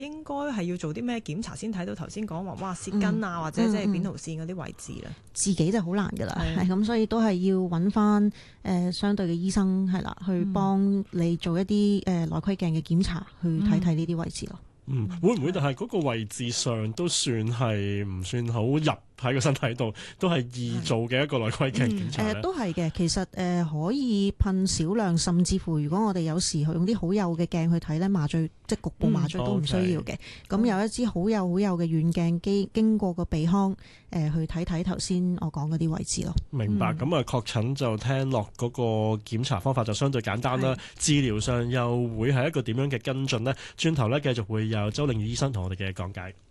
應該係要做啲咩檢查先睇到頭先講話哇舌根啊，或者即係扁桃腺嗰啲位置咧？ 自己就好難噶啦， 係咁，所以都係要揾翻相對嘅醫生係啦，去幫你做一啲內窺鏡嘅檢查，去睇睇呢啲位置咯。 會唔會但係嗰個位置上都算係唔算好入喺個身體度，都係易做嘅一個內窺鏡檢查咧？ 都係嘅，其實可以噴少量，甚至乎如果我哋有時去用啲好幼嘅鏡去睇咧，麻醉即係局部麻醉都唔需要嘅。咁有一支好幼嘅遠鏡經過個鼻腔去睇睇頭先我講嗰啲位置咯。 明白。咁啊確診就聽落嗰個檢查方法就相對簡單啦。治療上又會係一個點樣嘅跟進呢？轉頭咧繼續會有周令宇醫生同我哋嘅講解。